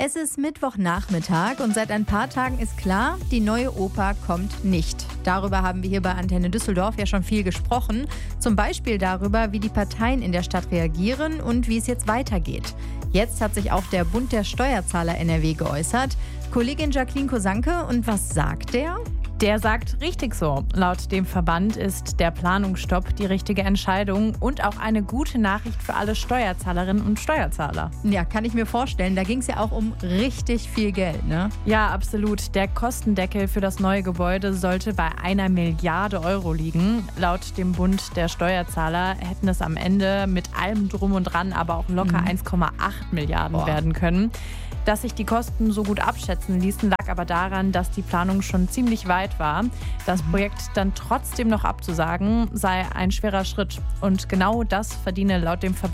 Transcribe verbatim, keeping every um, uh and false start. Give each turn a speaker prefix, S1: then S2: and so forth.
S1: Es ist Mittwochnachmittag und seit ein paar Tagen ist klar, die neue Oper kommt nicht. Darüber haben wir hier bei Antenne Düsseldorf ja schon viel gesprochen. Zum Beispiel darüber, wie die Parteien in der Stadt reagieren und wie es jetzt weitergeht. Jetzt hat sich auch der Bund der Steuerzahler N R W geäußert. Kollegin Jacqueline Kosanke, und was sagt der?
S2: Der sagt richtig so. Laut dem Verband ist der Planungsstopp die richtige Entscheidung und auch eine gute Nachricht für alle Steuerzahlerinnen und Steuerzahler.
S1: Ja, kann ich mir vorstellen. Da ging es ja auch um richtig viel Geld, ne?
S2: Ja, absolut. Der Kostendeckel für das neue Gebäude sollte bei einer Milliarde Euro liegen. Laut dem Bund der Steuerzahler hätten es am Ende mit allem Drum und Dran aber auch locker
S1: Mhm.
S2: eins Komma acht Milliarden
S1: Boah.
S2: werden können. Dass sich die Kosten so gut abschätzen ließen, lag aber daran, dass die Planung schon ziemlich weit war. Das Projekt dann trotzdem noch abzusagen, sei ein schwerer Schritt. Und genau das verdiene laut dem Verband